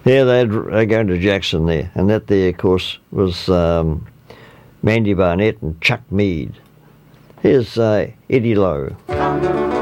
Yeah, they're going to Jackson there, and that there, of course, was Mandy Barnett and Chuck Mead. Here's Eddie Lowe.